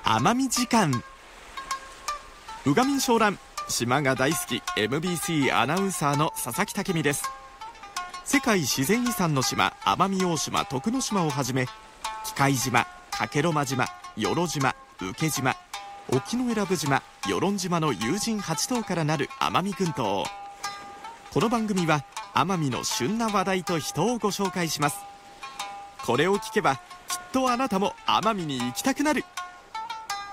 奄美時間。宇賀民湘南、島が大好き MBC アナウンサーの佐々木武美です。世界自然遺産の島奄美大島徳之島をはじめ、喜界島、加計呂麻島、与路島、請島、沖永良部島、与論島の有人8島からなる奄美群島。この番組は奄美の旬な話題と人をご紹介します。これを聞けばきっとあなたも奄美に行きたくなる。